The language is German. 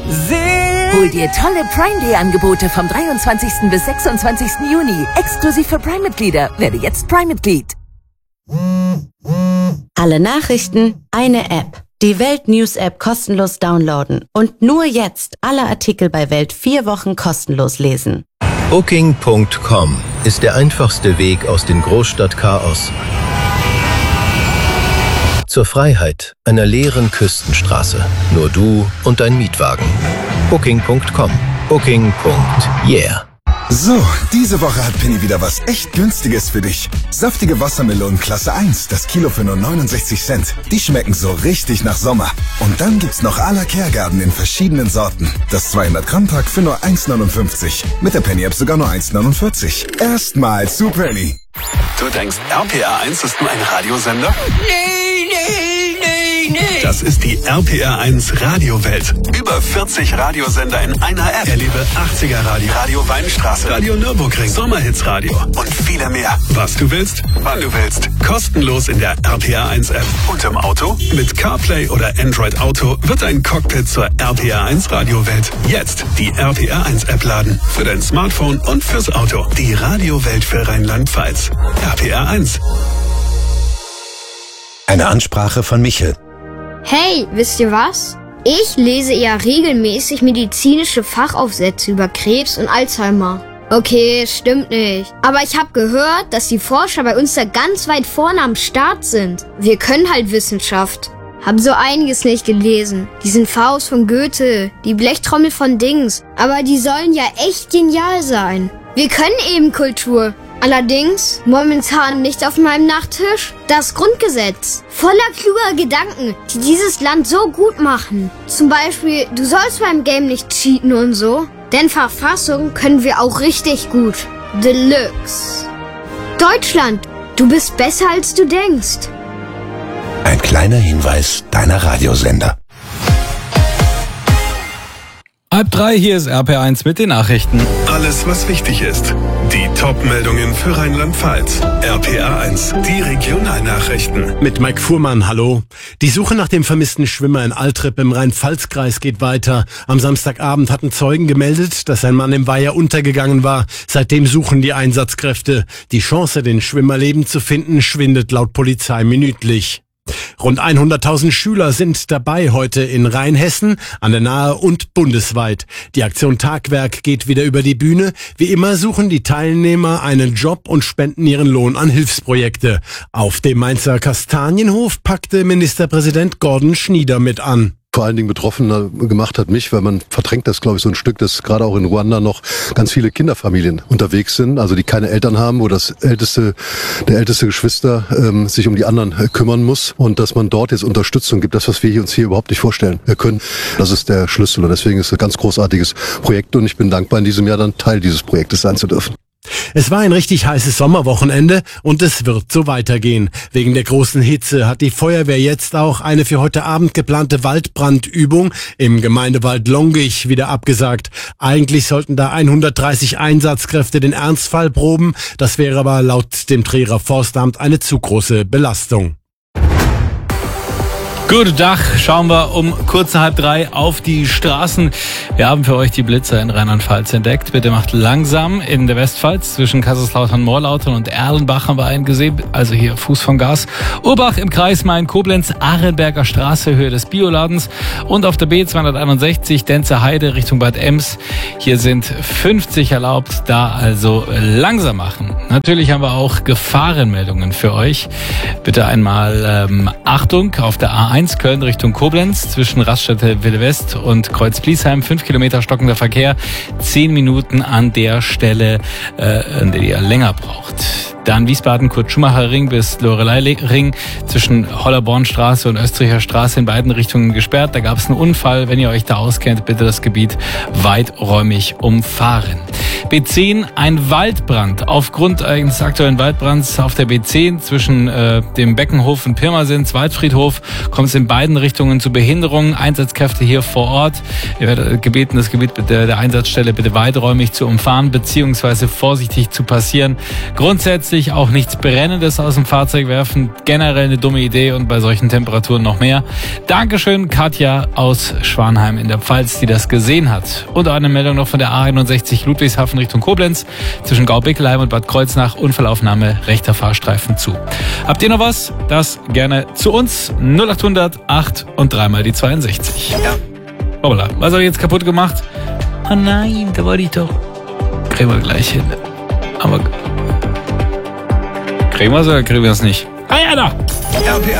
Hol dir tolle Prime Day Angebote vom 23. bis 26. Juni. Exklusiv für Prime-Mitglieder. Werde jetzt Prime-Mitglied. Alle Nachrichten, eine App. Die Welt News App kostenlos downloaden. Und nur jetzt alle Artikel bei Welt 4 Wochen kostenlos lesen. Booking.com ist der einfachste Weg aus dem Großstadtchaos zur Freiheit einer leeren Küstenstraße. Nur du und dein Mietwagen. Booking.com. Booking.yeah. So, diese Woche hat Penny wieder was echt Günstiges für dich. Saftige Wassermelonen Klasse 1, das Kilo für nur 69 Cent. Die schmecken so richtig nach Sommer. Und dann gibt's noch à la Kehrgarten in verschiedenen Sorten. Das 200-Gramm-Pack für nur 1,59. Mit der Penny-App sogar nur 1,49. Erstmal zu Penny. Du denkst, RPR1 ist nur ein Radiosender? Nee. Das ist die RPR1 Radiowelt. Über 40 Radiosender in einer App. Erlebe 80er Radio, Radio Weinstraße, Radio Nürburgring, Sommerhits-Radio und viele mehr. Was du willst, wann du willst. Kostenlos in der RPR1 App. Und im Auto? Mit CarPlay oder Android Auto wird ein Cockpit zur RPR1 Radiowelt. Jetzt die RPR1 App laden. Für dein Smartphone und fürs Auto. Die Radiowelt für Rheinland-Pfalz. RPR1. Eine Ansprache von Michel. Hey, wisst ihr was? Ich lese ja regelmäßig medizinische Fachaufsätze über Krebs und Alzheimer. Okay, stimmt nicht. Aber ich habe gehört, dass die Forscher bei uns da ganz weit vorne am Start sind. Wir können halt Wissenschaft. Hab so einiges nicht gelesen. Diesen Faust von Goethe, die Blechtrommel von Dings. Aber die sollen ja echt genial sein. Wir können eben Kultur. Allerdings momentan nicht auf meinem Nachttisch das Grundgesetz. Voller kluger Gedanken, die dieses Land so gut machen. Zum Beispiel, du sollst beim Game nicht cheaten und so. Denn Verfassung können wir auch richtig gut. Deluxe. Deutschland, du bist besser als du denkst. Ein kleiner Hinweis deiner Radiosender. 2:30, hier ist RPR1 mit den Nachrichten. Alles, was wichtig ist. Die Top-Meldungen für Rheinland-Pfalz. RPR1, die Regionalnachrichten. Mit Mike Fuhrmann, hallo. Die Suche nach dem vermissten Schwimmer in Altrip im Rhein-Pfalz-Kreis geht weiter. Am Samstagabend hatten Zeugen gemeldet, dass ein Mann im Weiher untergegangen war. Seitdem suchen die Einsatzkräfte. Die Chance, den Schwimmer lebend zu finden, schwindet laut Polizei minütlich. Rund 100.000 Schüler sind dabei heute in Rheinhessen, an der Nahe und bundesweit. Die Aktion Tagwerk geht wieder über die Bühne. Wie immer suchen die Teilnehmer einen Job und spenden ihren Lohn an Hilfsprojekte. Auf dem Mainzer Kastanienhof packte Ministerpräsident Gordon Schnieder mit an. Vor allen Dingen betroffener gemacht hat mich, weil man verdrängt das, glaube ich, so ein Stück, dass gerade auch in Ruanda noch ganz viele Kinderfamilien unterwegs sind, also die keine Eltern haben, wo der älteste Geschwister sich um die anderen kümmern muss und dass man dort jetzt Unterstützung gibt, das, was wir uns hier überhaupt nicht vorstellen können. Das ist der Schlüssel und deswegen ist es ein ganz großartiges Projekt und ich bin dankbar, in diesem Jahr dann Teil dieses Projektes sein zu dürfen. Es war ein richtig heißes Sommerwochenende und es wird so weitergehen. Wegen der großen Hitze hat die Feuerwehr jetzt auch eine für heute Abend geplante Waldbrandübung im Gemeindewald Longich wieder abgesagt. Eigentlich sollten da 130 Einsatzkräfte den Ernstfall proben. Das wäre aber laut dem Trierer Forstamt eine zu große Belastung. Guten Tag, schauen wir um kurz nach 2:30 auf die Straßen. Wir haben für euch die Blitzer in Rheinland-Pfalz entdeckt. Bitte macht langsam in der Westpfalz. Zwischen Kaiserslautern-Morlautern und Erlenbach haben wir einen gesehen, also hier Fuß vom Gas. Urbach im Kreis Main-Koblenz, Arenberger Straße, Höhe des Bioladens. Und auf der B261 Denzer Heide Richtung Bad Ems. Hier sind 50 erlaubt, da also langsam machen. Natürlich haben wir auch Gefahrenmeldungen für euch. Bitte einmal Achtung auf der A1 Köln Richtung Koblenz zwischen Raststätte Wille West und Kreuz Bliesheim. 5 Kilometer stockender Verkehr. 10 Minuten an der Stelle, an der ihr länger braucht. Dann Wiesbaden Kurt-Schumacher-Ring bis Lorelei-Ring zwischen Hollerbornstraße und Österreicher Straße in beiden Richtungen gesperrt. Da gab es einen Unfall. Wenn ihr euch da auskennt, bitte das Gebiet weiträumig umfahren. B10, ein Waldbrand. Aufgrund eines aktuellen Waldbrands auf der B10 zwischen dem Beckenhof und Pirmasens Waldfriedhof kommt es in beiden Richtungen zu Behinderungen. Einsatzkräfte hier vor Ort. Ihr werdet gebeten, das Gebiet der Einsatzstelle bitte weiträumig zu umfahren bzw. vorsichtig zu passieren. Grundsätzlich auch nichts Brennendes aus dem Fahrzeug werfen. Generell eine dumme Idee und bei solchen Temperaturen noch mehr. Dankeschön, Katja aus Schwanheim in der Pfalz, die das gesehen hat. Und eine Meldung noch von der A61 Ludwigshafen Richtung Koblenz. Zwischen Gaubickelheim und Bad Kreuznach Unfallaufnahme, rechter Fahrstreifen zu. Habt ihr noch was? Das gerne zu uns. 0800 8 und 3 mal die 62. Ja. Hoppala, was habe ich jetzt kaputt gemacht? Oh nein, da wollte ich doch. Kriegen wir gleich hin. Aber kriegen wir es oder kriegen wir es nicht? Ah ja, da!